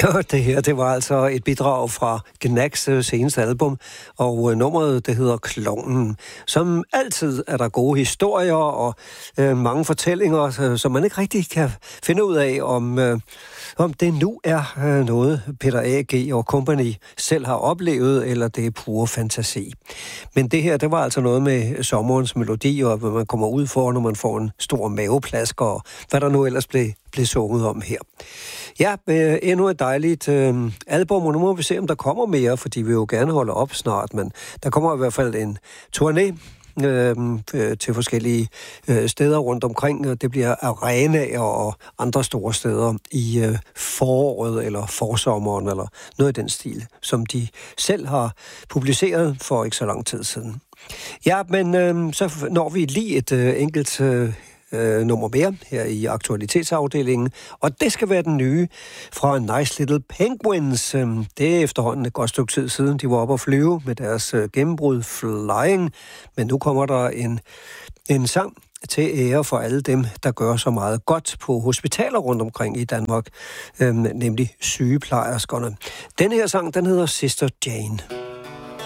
Det her, det var altså et bidrag fra Gnags seneste album, og nummeret, det hedder Klovnen. Som altid er der gode historier og mange fortællinger, som man ikke rigtig kan finde ud af, om det nu er noget Peter A.G. og company selv har oplevet, eller det er pure fantasi. Men det her, det var altså noget med sommerens melodi, og hvad man kommer ud for, når man får en stor maveplask, og hvad der nu ellers blev sunget om her. Ja, endnu et dejligt album, og nu må vi se, om der kommer mere, fordi vi jo gerne holder op snart, men der kommer i hvert fald en turné til forskellige steder rundt omkring, og det bliver arenaer og andre store steder i foråret eller forsommeren, eller noget i den stil, som de selv har publiceret for ikke så lang tid siden. Ja, men så når vi lige et enkelt nummer mere her i aktualitetsafdelingen, og det skal være den nye fra Nice Little Penguins. Det er efterhånden et godt stykke tid siden, de var oppe at flyve med deres gennembrud Flying, men nu kommer der en sang til ære for alle dem, der gør så meget godt på hospitaler rundt omkring i Danmark, nemlig sygeplejerskerne. Den her sang, den hedder Sister Jane.